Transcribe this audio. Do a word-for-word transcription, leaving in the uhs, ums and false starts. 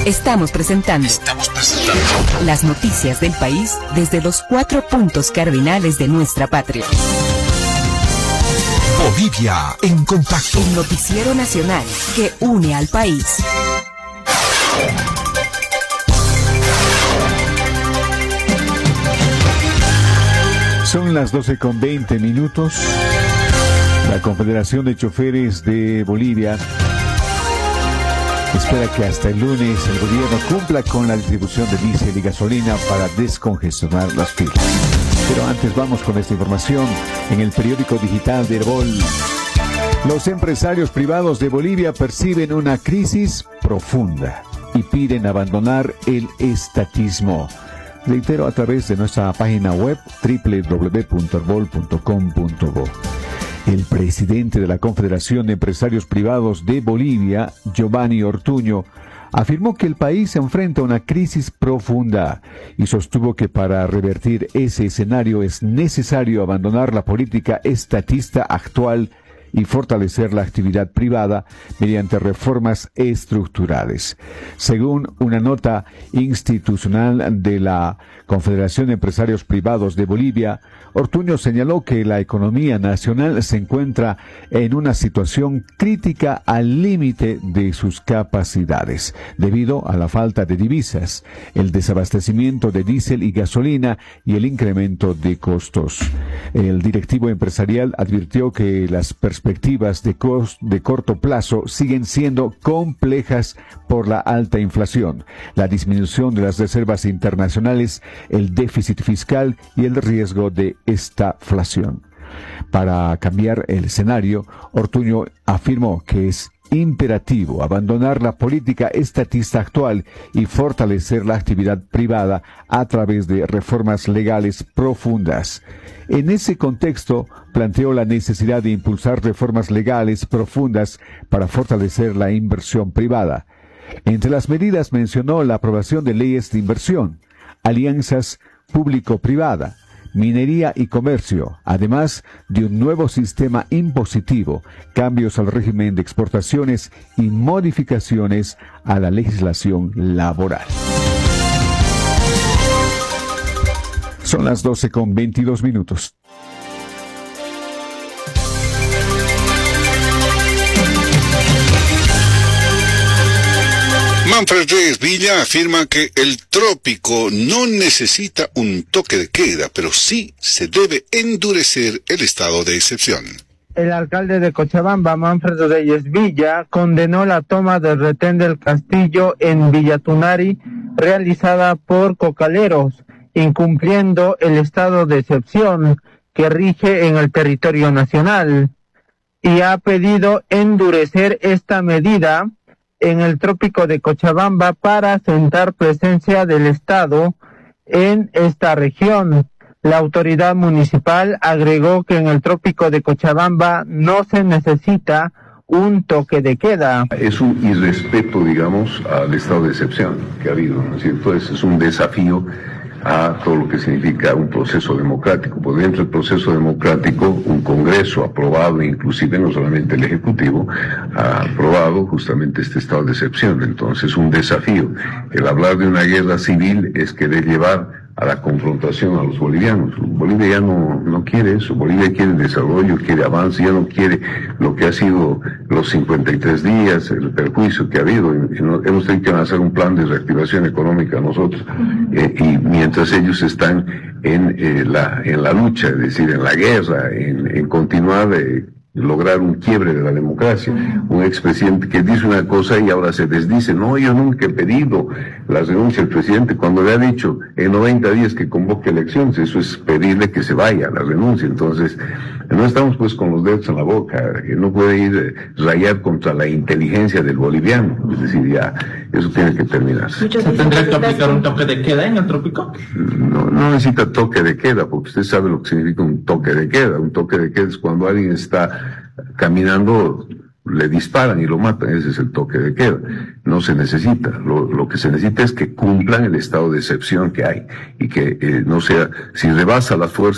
Estamos presentando. Estamos presentando. Las noticias del país desde los cuatro puntos cardinales de nuestra patria. Bolivia en contacto. El noticiero nacional que une al país. Son las doce con veinte minutos. La Confederación de Choferes de Bolivia espera que hasta el lunes el gobierno cumpla con la distribución de diésel y gasolina para descongestionar las filas. Pero antes vamos con esta información en el periódico digital de Herbol. Los empresarios privados de Bolivia perciben una crisis profunda y piden abandonar el estatismo. Reitero a través de nuestra página web doble u doble u doble u punto herbol punto com punto bo. El presidente de la Confederación de Empresarios Privados de Bolivia, Giovanni Ortuño, afirmó que el país se enfrenta a una crisis profunda y sostuvo que para revertir ese escenario es necesario abandonar la política estatista actual y fortalecer la actividad privada mediante reformas estructurales. Según una nota institucional de la Confederación de Empresarios Privados de Bolivia, Ortuño señaló que la economía nacional se encuentra en una situación crítica al límite de sus capacidades, debido a la falta de divisas, el desabastecimiento de diésel y gasolina y el incremento de costos. El directivo empresarial advirtió que las perspectivas de, cos- de corto plazo siguen siendo complejas por la alta inflación, la disminución de las reservas internacionales, el déficit fiscal y el riesgo de estaflación. Para cambiar el escenario, Ortuño afirmó que es imperativo abandonar la política estatista actual y fortalecer la actividad privada a través de reformas legales profundas. En ese contexto, planteó la necesidad de impulsar reformas legales profundas para fortalecer la inversión privada. Entre las medidas mencionó la aprobación de leyes de inversión, alianzas público-privada, minería y comercio, además de un nuevo sistema impositivo, cambios al régimen de exportaciones y modificaciones a la legislación laboral. Son las doce con veintidós minutos. Manfred Reyes Villa afirma que el trópico no necesita un toque de queda, pero sí se debe endurecer el estado de excepción. El alcalde de Cochabamba, Manfred Reyes Villa, condenó la toma del retén del castillo en Villatunari realizada por cocaleros, incumpliendo el estado de excepción que rige en el territorio nacional, y ha pedido endurecer esta medida en el trópico de Cochabamba para sentar presencia del Estado en esta región. La autoridad municipal agregó que en el trópico de Cochabamba no se necesita un toque de queda. Es un irrespeto, digamos, al estado de excepción que ha habido, ¿no es cierto? Es, es un desafío a todo lo que significa un proceso democrático. Por dentro del proceso democrático, un Congreso aprobado, inclusive no solamente el Ejecutivo, ha aprobado justamente este estado de excepción. Entonces, un desafío. El hablar de una guerra civil es querer llevar a la confrontación a los bolivianos. Bolivia ya no, no quiere eso. Bolivia quiere desarrollo, quiere avance, ya no quiere lo que ha sido los cincuenta y tres días, el perjuicio que ha habido. Hemos tenido que hacer un plan de reactivación económica nosotros, eh, y mientras ellos están en, eh, la, en la lucha, es decir, en la guerra, en, en continuar eh, lograr un quiebre de la democracia. Un expresidente que dice una cosa y ahora se desdice. No, yo nunca he pedido la renuncia del presidente cuando le ha dicho en noventa días que convoque elecciones. Eso es pedirle que se vaya, la renuncia. Entonces, no estamos pues con los dedos en la boca. No puede ir eh, rayar contra la inteligencia del boliviano. Es decir, ya, eso tiene que terminar. ¿Se tendrá que aplicar un toque de queda en el trópico? No, no necesita toque de queda, porque usted sabe lo que significa un toque de queda. Un toque de queda es cuando alguien está caminando, le disparan y lo matan. Ese es el toque de queda. No se necesita. Lo, lo que se necesita es que cumplan el estado de excepción que hay y que eh, no sea, si rebasa las fuerzas